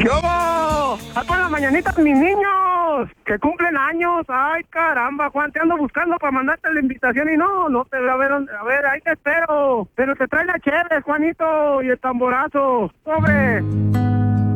¡Yo! ¡Ah, por las mañanitas, mis niños! ¡Que cumplen años! ¡Ay, caramba, Juan! Te ando buscando para mandarte la invitación y no te... A ver, ahí te espero. Pero te trae la chévere, Juanito, y el tamborazo. ¡Sobre!